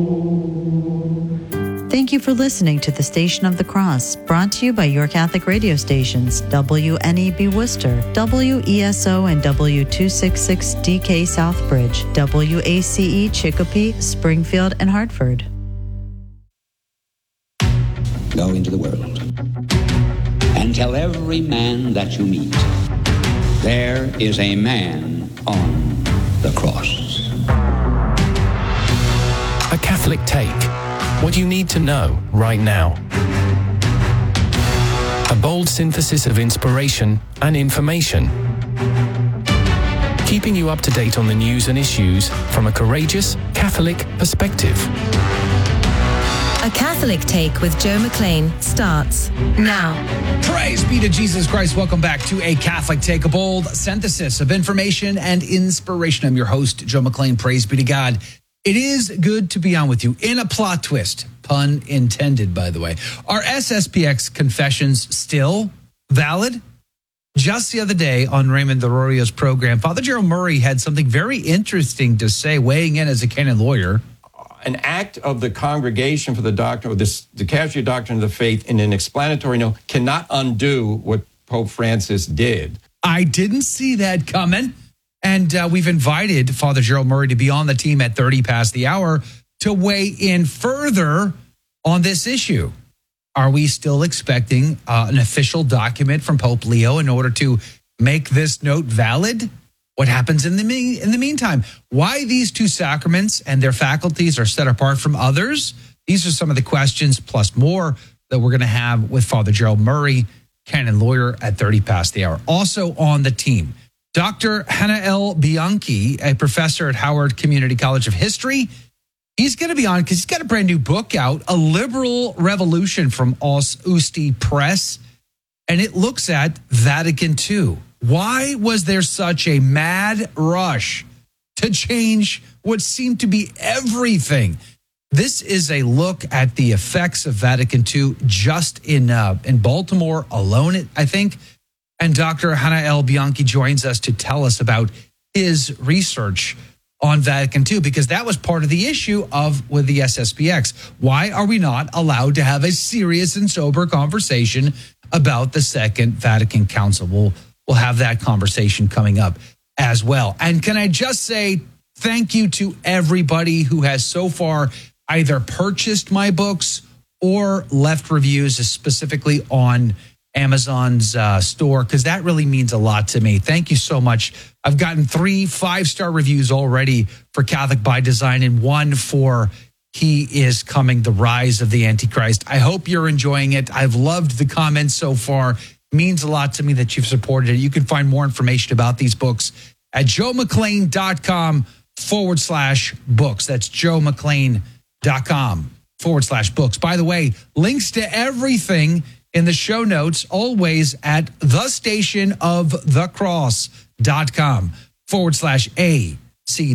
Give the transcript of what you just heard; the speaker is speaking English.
Thank you for listening to the Station of the Cross, brought to you by your Catholic radio stations, WNEB Worcester, WESO and W266DK Southbridge, WACE Chicopee, Springfield, and Hartford. Go into the world and tell every man that you meet, there is a man on the cross. A Catholic Take. What you need to know right now. A bold synthesis of inspiration and information. Keeping you up to date on the news and issues from a courageous Catholic perspective. A Catholic Take with Joe McLean starts now. Praise be to Jesus Christ. Welcome back to A Catholic Take, a bold synthesis of information and inspiration. I'm your host, Joe McLean. Praise be to God. It is good to be on with you. In a plot twist, pun intended, by the way. Are SSPX confessions still valid? Just the other day on Raymond Arroyo's program, Father Gerald Murray had something very interesting to say, weighing in as a canon lawyer. An act of the Congregation for the Doctrine, or the Casual Doctrine of the Faith, in an explanatory note, cannot undo what Pope Francis did. I didn't see that coming. And we've invited Father Gerald Murray to be on the team at 30 past the hour to weigh in further on this issue. Are we still expecting an official document from Pope Leo in order to make this note valid? What happens in the meantime? Why these two sacraments and their faculties are set apart from others? These are some of the questions, plus more, that we're going to have with Father Gerald Murray, canon lawyer, at 30 past the hour. Also on the team, Dr. Hanael Bianchi, a professor at Howard Community College of History. He's going to be on because he's got a brand new book out, A Liberal Revolution, from Os Usti Press, and it looks at Vatican II. Why was there such a mad rush to change what seemed to be everything? This is a look at the effects of Vatican II just in Baltimore alone, I think. And Dr. Hanael Bianchi joins us to tell us about his research on Vatican II, because that was part of the issue with the SSPX. Why are we not allowed to have a serious and sober conversation about the Second Vatican Council? We'll have that conversation coming up as well. And can I just say thank you to everybody who has so far either purchased my books or left reviews, specifically on Amazon's store, because that really means a lot to me. Thank you so much. I've gotten 3 5-star reviews already for Catholic by Design and 1 for He Is Coming, The Rise of the Antichrist. I hope you're enjoying it. I've loved the comments so far. It means a lot to me that you've supported it. You can find more information about these books at joemclean.com/books. That's joemclean.com/books. By the way, links to everything in the show notes, always at thestationofthecross.com/AC